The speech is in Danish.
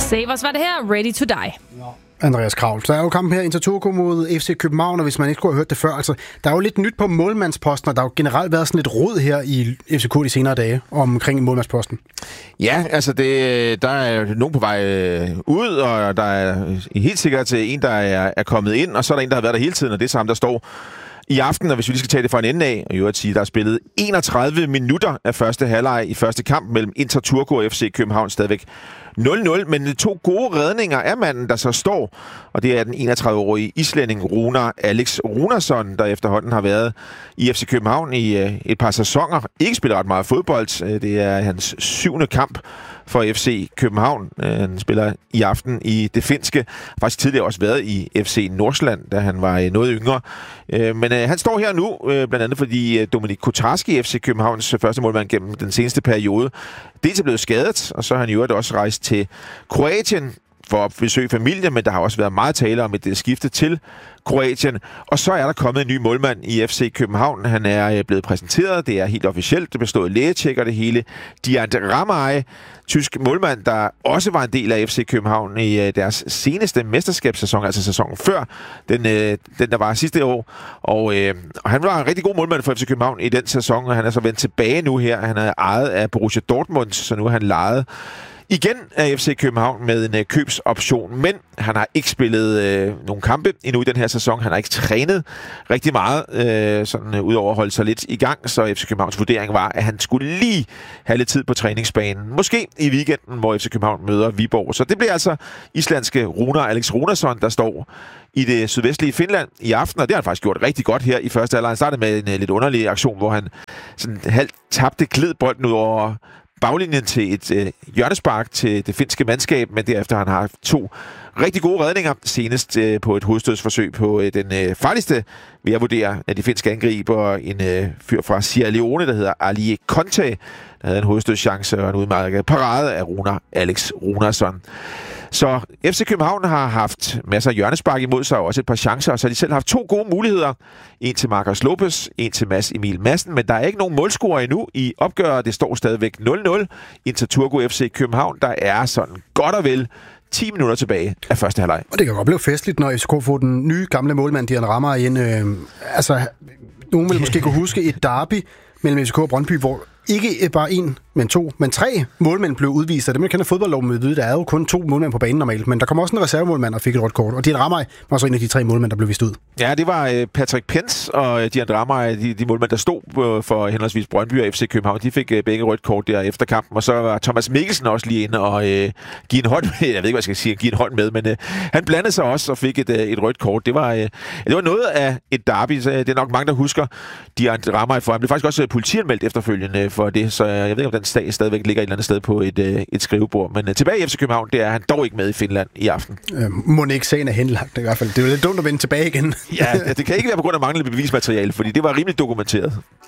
Savers var det her, Ready to Die. Andreas Kraul. Der er jo kampen her Inter Turku mod FC København, og hvis man ikke skulle have hørt det før, altså, der er jo lidt nyt på målmandsposten, og der har jo generelt været sådan lidt rod her i FCK de senere dage omkring målmandsposten. Ja, altså der er nogen på vej ud, og der er helt sikkert en, der er kommet ind, og så er der en, der har været der hele tiden, og det er sammen, der står i aften, og hvis vi lige skal tage det fra en ende af, og jo at sige, der er spillet 31 minutter af første halvleg i første kamp mellem Inter Turku og FC København, stadigvæk 0-0, men 2 gode redninger af manden, der så står, og det er den 31-årige islænding Rúnar Alex Rúnarsson, der efterhånden har været i FC København i et par sæsoner. Ikke spiller ret meget fodbold. Det er hans 7. kamp for FC København. Han spiller i aften i det finske. Faktisk tidligere også været i FC Nordsjælland, da han var noget yngre. Men han står her nu, blandt andet fordi Dominik Kotarski, FC Københavns første målmand gennem den seneste periode, dels er blevet skadet, og så har han jo også rejst til Kroatien for at besøge familie, men der har også været meget tale om et skifte til Kroatien. Og så er der kommet en ny målmand i FC København. Han er blevet præsenteret. Det er helt officielt. Det bestod lægetjek og det hele. Diant Ramay, tysk målmand, der også var en del af FC København i deres seneste mesterskabssæson, altså sæsonen før den der var sidste år. Og han var en rigtig god målmand for FC København i den sæson, og han er så vendt tilbage nu her. Han er ejet af Borussia Dortmund, så nu er han lejet igen af FC København med en købsoption, men han har ikke spillet nogle kampe endnu i den her sæson. Han har ikke trænet rigtig meget, sådan udover at holde sig lidt i gang, så FC Københavns vurdering var, at han skulle lige have lidt tid på træningsbanen. Måske i weekenden, hvor FC København møder Viborg. Så det bliver altså islandske Rúnar Alex Rúnarsson, der står i det sydvestlige Finland i aften, og det har han faktisk gjort rigtig godt her i første halvleg. Han startede med en lidt underlig aktion, hvor han sådan halvt tabte glidbolden ud over baglinjen til et hjørnespark til det finske mandskab, men derefter han har 2 rigtig gode redninger, senest på et hovedstødsforsøg på den farligste, vil jeg vurdere, af de finske angriber, en fyr fra Sierra Leone, der hedder Ali Conte, der havde en hovedstødschance og en udmærket parade af Rúnar Alex Rúnarsson. Så FC København har haft masser af hjørnespark imod sig, og også et par chancer, og så har de selv haft 2 gode muligheder. En til Marcus Lopez, en til Mads Emil Madsen, men der er ikke nogen målscorer endnu i opgøret. Det står stadigvæk 0-0. Inter Turku FC København, der er sådan godt og vel 10 minutter tilbage af første halvleg. Og det kan godt blive festligt, når FCK får den nye gamle målmand, Dian Ramay ind. Nogen vil måske kunne huske et derby mellem FCK og Brøndby, hvor ikke bare 1, men 2, men 3 målmænd blev udvist. Og det, man kender fodboldloven med vide, der er jo kun 2 målmænd på banen normalt. Men der kom også en reservemålmand og fik et rødt kort. Og Dian Ramay var så en af de 3 målmænd, der blev vist ud. Ja, det var Patrick Pence og Dian Ramay, de målmænd, der stod for henholdsvis Brøndby og FC København. De fik begge rødt kort der efter kampen. Og så var Thomas Mikkelsen også lige inde og give en hånd med. Jeg ved ikke, hvad jeg skal sige, give en hånd med, men han blandede sig også og fik et rødt kort. Det var noget af et derby. Så det er nok mange, der husker Dian Ramay for. Han blev faktisk også politianmeldt efterfølgende for det, så jeg ved ikke, om den sag stadigvæk ligger et eller andet sted på et skrivebord. Men tilbage i FC København, det er han dog ikke med i Finland i aften. Må ikke sagen er henlagt i hvert fald. Det er jo lidt dumt at vende tilbage igen. Ja, det kan ikke være på grund af manglende bevismateriale, fordi det var rimelig dokumenteret.